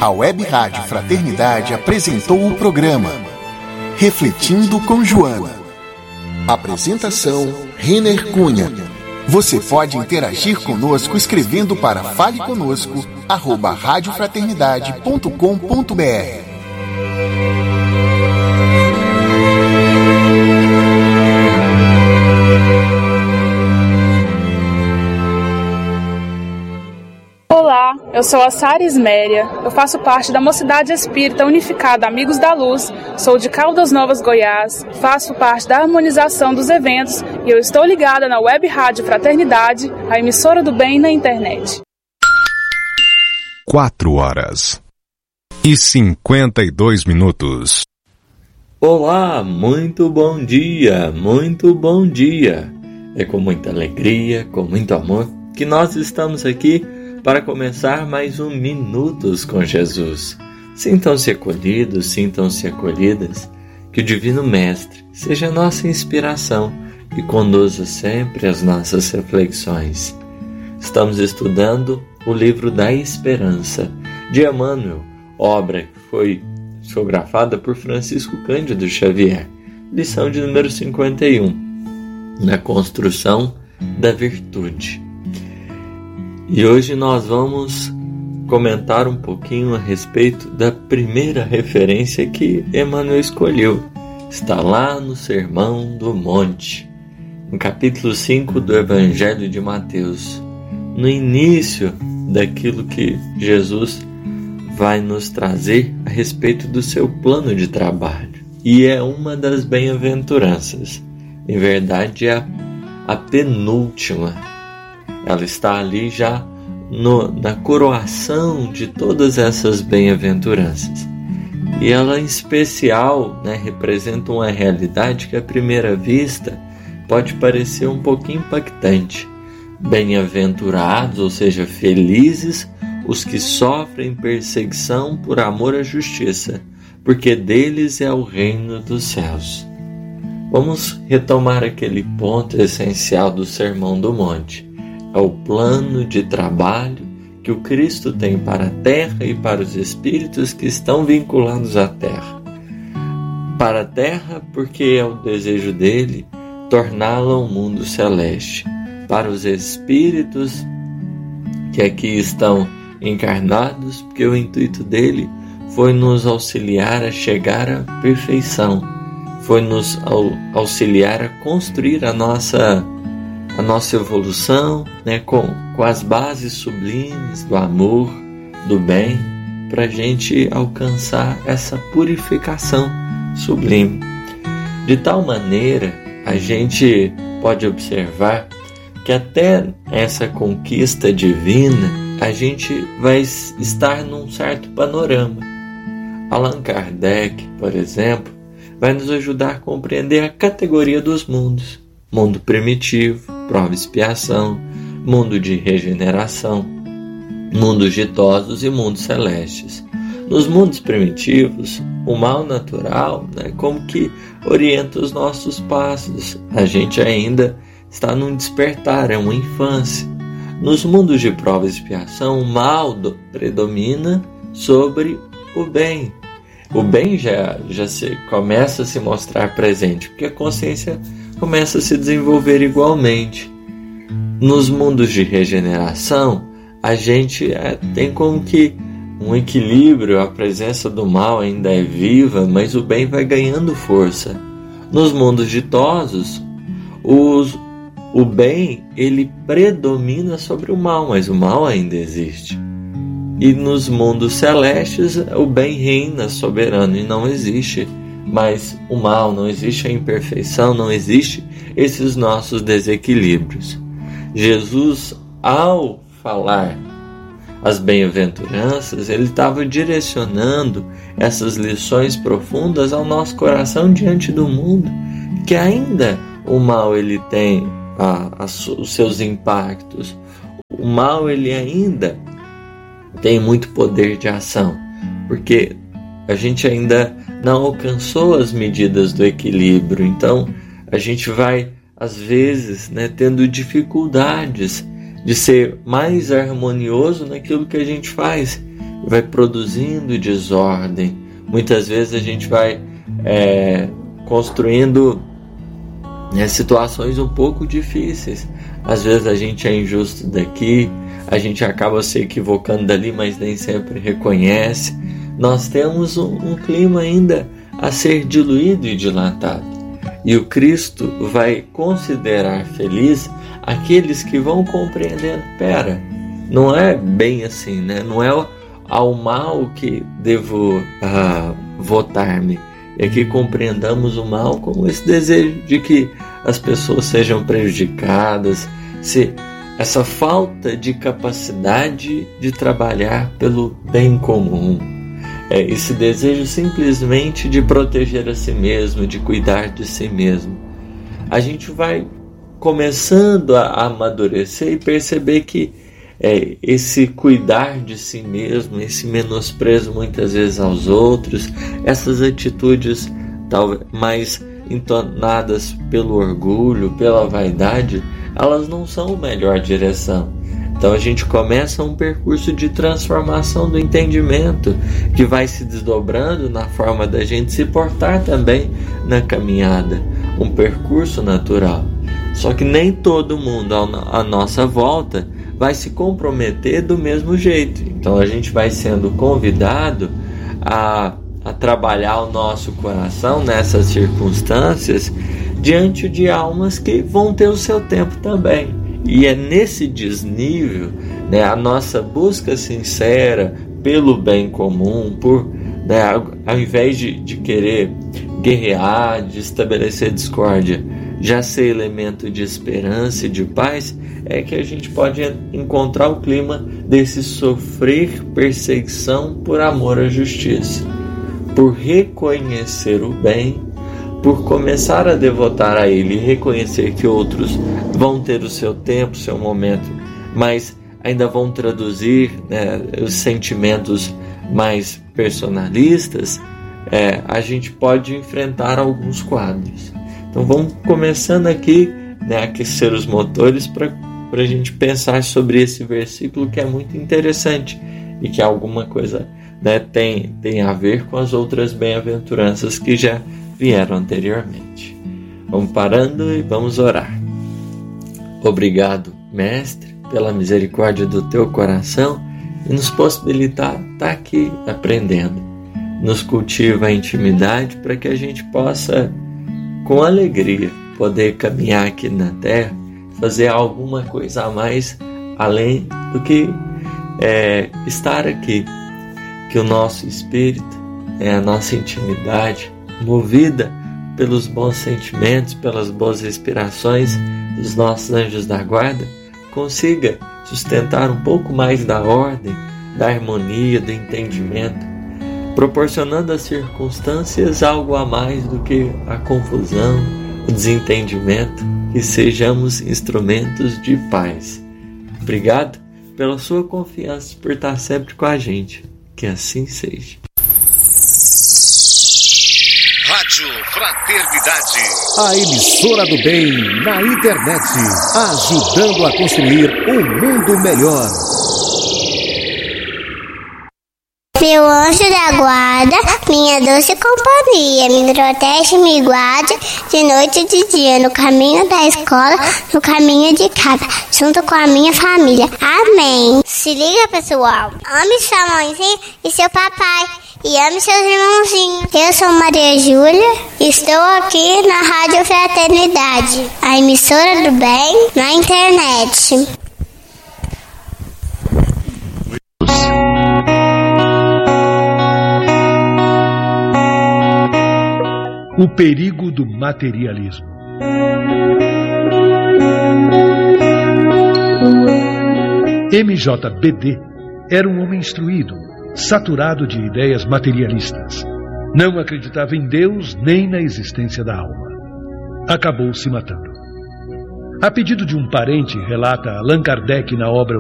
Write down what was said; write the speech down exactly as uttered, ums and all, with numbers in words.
A Web Rádio Fraternidade apresentou o programa Refletindo com Joana. Apresentação, Renner Cunha. Você pode interagir conosco escrevendo para faleconosco arroba radiofraternidade ponto com ponto br. Olá, eu sou a Sara Isméria, eu faço parte da Mocidade Espírita Unificada Amigos da Luz, sou de Caldas Novas, Goiás, faço parte da harmonização dos eventos e eu estou ligada na Web Rádio Fraternidade, a emissora do bem na internet. Quatro horas e cinquenta e dois minutos. Olá, muito bom dia, muito bom dia. É com muita alegria, com muito amor, que nós estamos aqui para começar mais um Minutos com Jesus. Sintam-se acolhidos, sintam-se acolhidas, que o Divino Mestre seja a nossa inspiração e conduza sempre as nossas reflexões. Estamos estudando o livro da Esperança, de Emmanuel, obra que foi psicografada por Francisco Cândido Xavier, lição de número cinquenta e um, na construção da virtude. E hoje nós vamos comentar um pouquinho a respeito da primeira referência que Emmanuel escolheu. Está lá no Sermão do Monte, no capítulo cinco do Evangelho de Mateus, no início daquilo que Jesus vai nos trazer a respeito do seu plano de trabalho. E é uma das bem-aventuranças. Em verdade, é a, a penúltima. Ela está ali já no, na coroação de todas essas bem-aventuranças. E ela, em especial, né, representa uma realidade que, à primeira vista, pode parecer um pouquinho impactante. Bem-aventurados, ou seja, felizes, os que sofrem perseguição por amor à justiça, porque deles é o reino dos céus. Vamos retomar aquele ponto essencial do Sermão do Monte. É o plano de trabalho que o Cristo tem para a terra e para os espíritos que estão vinculados à terra. Para a terra, porque é o desejo dele torná-la um mundo celeste. Para os espíritos que aqui estão encarnados, porque o intuito dele foi nos auxiliar a chegar à perfeição, foi nos auxiliar a construir a nossa a nossa evolução, né, com, com as bases sublimes do amor, do bem, para a gente alcançar essa purificação sublime. De tal maneira, a gente pode observar que até essa conquista divina, a gente vai estar num certo panorama. Allan Kardec, por exemplo, vai nos ajudar a compreender a categoria dos mundos. Mundo primitivo, prova e expiação, mundo de regeneração, mundos ditosos e mundos celestes. Nos mundos primitivos, o mal natural, né, como que orienta os nossos passos. A gente ainda está num despertar, é uma infância. Nos mundos de prova e expiação, o mal do, predomina sobre o bem. O bem já, já se, começa a se mostrar presente, porque a consciência começa a se desenvolver igualmente. Nos mundos de regeneração, a gente é, tem como que um equilíbrio, a presença do mal ainda é viva, mas o bem vai ganhando força. Nos mundos ditosos, os, o bem ele predomina sobre o mal, mas o mal ainda existe. E nos mundos celestes, o bem reina soberano e não existe mais o mal, não existe a imperfeição, não existe esses nossos desequilíbrios. Jesus, ao falar as bem-aventuranças, ele estava direcionando essas lições profundas ao nosso coração diante do mundo, que ainda o mal ele tem a, a, os seus impactos, o mal ele ainda tem muito poder de ação, porque a gente ainda não alcançou as medidas do equilíbrio, então a gente vai, às vezes, né, tendo dificuldades de ser mais harmonioso naquilo que a gente faz, vai produzindo desordem. Muitas vezes a gente vai é, construindo né, situações um pouco difíceis. Às vezes a gente é injusto daqui, a gente acaba se equivocando dali, mas nem sempre reconhece. Nós temos um, um clima ainda a ser diluído e dilatado. E o Cristo vai considerar feliz aqueles que vão compreendendo, pera, não é bem assim, né? Não é ao mal que devo uh, votar-me. É que compreendamos o mal como esse desejo de que as pessoas sejam prejudicadas, se essa falta de capacidade de trabalhar pelo bem comum, é esse desejo simplesmente de proteger a si mesmo, de cuidar de si mesmo. A gente vai começando a amadurecer e perceber que é, esse cuidar de si mesmo, esse menosprezo muitas vezes aos outros, essas atitudes talvez mais entonadas pelo orgulho, pela vaidade, elas não são a melhor direção. Então a gente começa um percurso de transformação do entendimento que vai se desdobrando na forma da gente se portar também na caminhada, um percurso natural. Só que nem todo mundo à nossa volta vai se comprometer do mesmo jeito. Então a gente vai sendo convidado a, a trabalhar o nosso coração nessas circunstâncias diante de almas que vão ter o seu tempo também. E é nesse desnível, né, a nossa busca sincera pelo bem comum, por, né, ao invés de, de querer guerrear, de estabelecer discórdia, já ser elemento de esperança e de paz, é que a gente pode encontrar o clima desse sofrer perseguição por amor à justiça, por reconhecer o bem, por começar a devotar a Ele e reconhecer que outros vão ter o seu tempo, o seu momento, mas ainda vão traduzir, né, os sentimentos mais personalistas, é, a gente pode enfrentar alguns quadros. Então vamos começando aqui, né, a aquecer os motores para a gente pensar sobre esse versículo que é muito interessante e que alguma coisa, né, tem, tem a ver com as outras bem-aventuranças que já vieram anteriormente. Vamos parando e vamos orar. Obrigado, Mestre, pela misericórdia do Teu coração e nos possibilitar estar aqui aprendendo. Nos cultiva a intimidade para que a gente possa, com alegria, poder caminhar aqui na terra, fazer alguma coisa a mais além do que é, estar aqui. Que o nosso espírito, é, a nossa intimidade, movida pelos bons sentimentos, pelas boas inspirações dos nossos anjos da guarda, consiga sustentar um pouco mais da ordem, da harmonia, do entendimento, proporcionando às circunstâncias algo a mais do que a confusão, o desentendimento, e sejamos instrumentos de paz. Obrigado pela sua confiança, por estar sempre com a gente. Que assim seja. Rádio Fraternidade, a emissora do bem na internet, ajudando a construir um mundo melhor. Meu anjo da guarda, minha doce companhia, me protege e me guarde de noite e de dia, no caminho da escola, no caminho de casa, junto com a minha família. Amém. Se liga, pessoal. Ame sua mãezinha e seu papai. E ame seus irmãozinhos. Eu sou Maria Júlia, estou aqui na Rádio Fraternidade, a emissora do bem na internet. O perigo do materialismo. M J B D era um homem instruído, saturado de ideias materialistas. Não acreditava em Deus nem na existência da alma. Acabou se matando. A pedido de um parente, relata Allan Kardec na obra